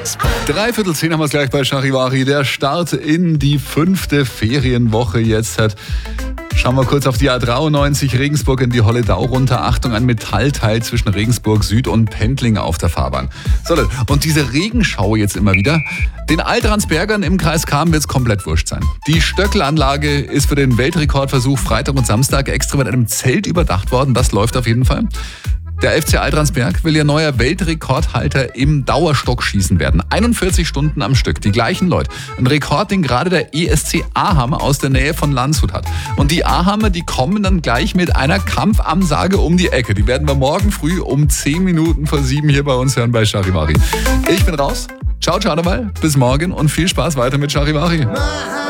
10:15 haben wir es gleich bei Charivari. Der Start in die 5. Ferienwoche jetzt hat. Schauen wir kurz auf die A93 Regensburg in die Holledau runter. Achtung, ein Metallteil zwischen Regensburg Süd und Pendling auf der Fahrbahn. So, und diese Regenschau jetzt immer wieder. Den Altransbergern im Kreis Cham wird es komplett wurscht sein. Die Stöckelanlage ist für den Weltrekordversuch Freitag und Samstag extra mit einem Zelt überdacht worden. Das läuft auf jeden Fall. Der FC Altransberg will ja neuer Weltrekordhalter im Dauerstockschießen werden. 41 Stunden am Stück, die gleichen Leute. Ein Rekord, den gerade der ESC Aham aus der Nähe von Landshut hat. Und die Ahamer, die kommen dann gleich mit einer Kampfansage um die Ecke. Die werden wir morgen früh um 10 Minuten vor 7 hier bei uns hören bei Charivari. Ich bin raus. Ciao, ciao dabei. Bis morgen und viel Spaß weiter mit Charivari.